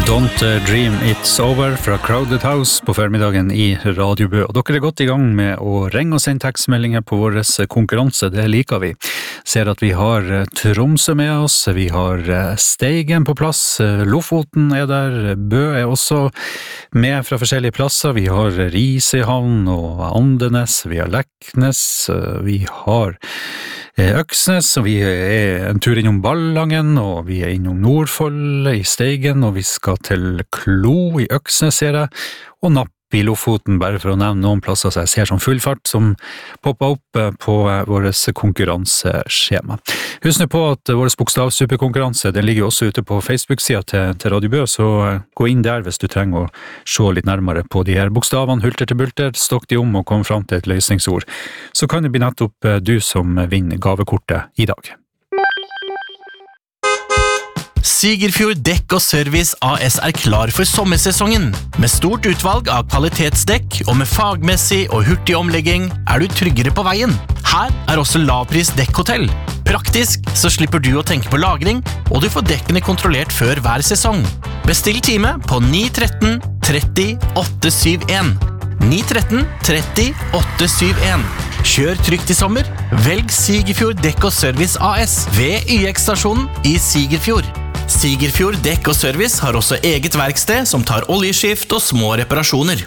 Don't Dream It's Over fra Crowded House på formiddagen i Radio Bø. Og dere godt i gang med å ringe og sende tekstmeldinger på vår konkurranse, det liker vi. Ser at vi har Tromsø med oss, vi har Steigen på plass, Lofoten der, Bø også med fra forskjellige plasser, vi har Risøyhavn og Andenes, vi har Leknes, vi har Øksnes, og vi en tur innom Ballangen, og vi innom Nordfold i Steigen, og vi skal til Klo i Øksnes, ser jeg, og Napp i Lofoten, bare for å nevne noen plasser så jeg ser som full fart som popper opp på vårt konkurranseskjema. Husk nå på at vår bokstavsuperkonkurranse, den ligger også ute på Facebook-siden til Radio Bø, så gå inn der hvis du trenger å se litt nærmere på de her bokstavene, hulter til bulter, stokk de om og kom fram til et løsningsord. Så kan det bli nettopp du som vinner gavekortet i dag. Sigerfjord Dekk og Service AS klar for sommersesongen. Med stort utvalg av kvalitetsdekk og med fagmessig og hurtig omlegging du tryggere på veien. Her også lavpris dekkhotell. Praktisk så slipper du å tenke på lagring, og du får dekkene kontrollert før hver sesong. Bestill time på 913 30 871. 913 30 871. Kjør trygt i sommer. Velg Sigerfjord Dekk og Service AS ved YX-stasjonen i Sigerfjord. Sigerfjord Dekk og Service har også eget verksted som tar oljeskift og små reparasjoner.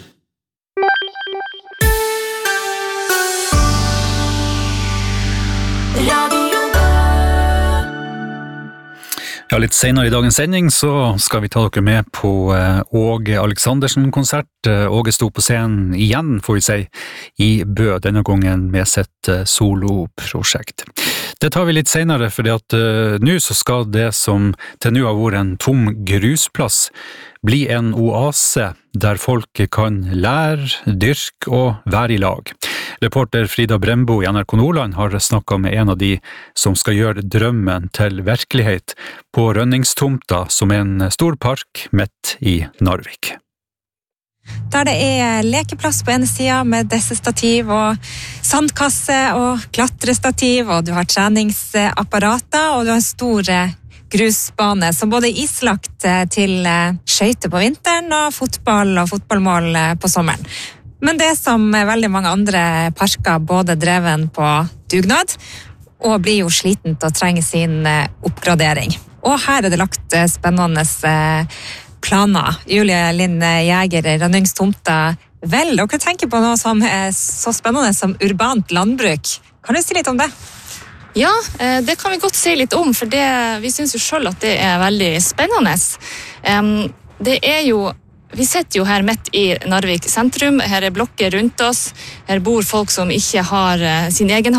Ja, litt senere i dagens sending så skal vi ta dere med på Åge Aleksandersen-konsert. Åge sto på scenen igjen, får vi si, i Bø, denne gangen med sitt soloprosjekt. Det tar vi litt senere, fordi at nå så skal det som til nå har vært en tom grusplass bli en oase der folk kan lære, dyrke og være i lag. Reporter Frida Brembo i NRK Nordland har snakket med en av de som skal gjøre drømmen til virkelighet på Rønningstomta, som en stor park midt i Narvik. Der det lekeplass på ene siden med dessestativ og sandkasse og klatrestativ, og du har treningsapparater, og du har store grusbane som både islagt til skøyter på vinteren og fotball og fotballmål på sommeren. Men det som veldig mange andre parker, både dreven på dugnad, og blir jo slitent og trenger sin oppgradering. Og her det lagt spennende planer. Julie Lind Jæger, Rønningstomta. Vel, dere tenker på noe som så spennende som urbant landbruk. Kan du si litt om det? Ja, det kan vi godt si litt om, for vi synes jo selv at det veldig spennende. Det jo Vi sitter jo her midt i Narvik sentrum, her blokker rundt oss, her bor folk som ikke har sin egen